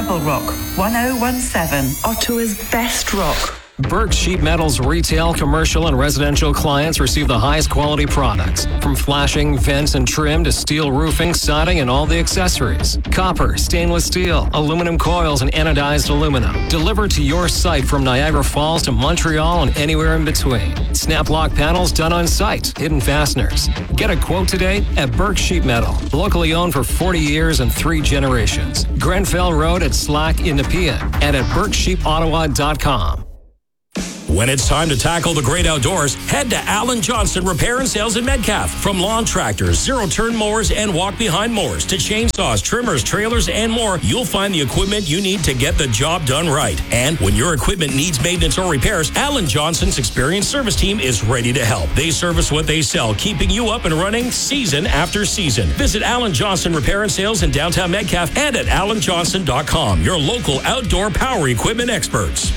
Rebel Rock 1017, Ottawa's best rock. Burke Sheet Metal's retail, commercial, and residential clients receive the highest quality products. From flashing, vents, and trim to steel roofing, siding, and all the accessories. Copper, stainless steel, aluminum coils, and anodized aluminum. Delivered to your site from Niagara Falls to Montreal and anywhere in between. Snap lock panels done on site. Hidden fasteners. Get a quote today at Burke Sheet Metal. Locally owned for 40 years and 3 generations. Grenfell Road at Slack in Nepean and at BurkeSheetOttawa.com. When it's time to tackle the great outdoors, head to Alan Johnston Repair and Sales in Metcalfe. From lawn tractors, zero-turn mowers, and walk-behind mowers to chainsaws, trimmers, trailers, and more, you'll find the equipment you need to get the job done right. And when your equipment needs maintenance or repairs, Alan Johnston's experienced service team is ready to help. They service what they sell, keeping you up and running season after season. Visit Alan Johnston Repair and Sales in downtown Metcalfe and at alanjohnston.com, your local outdoor power equipment experts.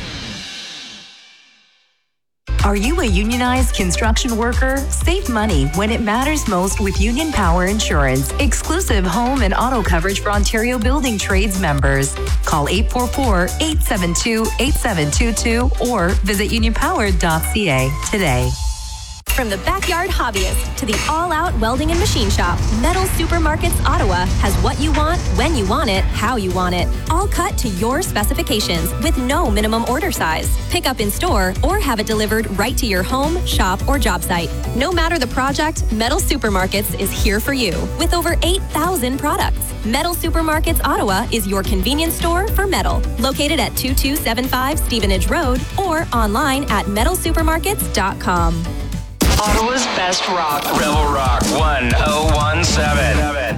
Are you a unionized construction worker? Save money when it matters most with Union Power Insurance. Exclusive home and auto coverage for Ontario Building Trades members. Call 844-872-8722 or visit unionpower.ca today. From the backyard hobbyist to the all-out welding and machine shop, Metal Supermarkets Ottawa has what you want, when you want it, how you want it. All cut to your specifications with no minimum order size. Pick up in store or have it delivered right to your home, shop, or job site. No matter the project, Metal Supermarkets is here for you with over 8,000 products. Metal Supermarkets Ottawa is your convenience store for metal. Located at 2275 Stevenage Road or online at metalsupermarkets.com. Ottawa's best rock. Rebel Rock 1017.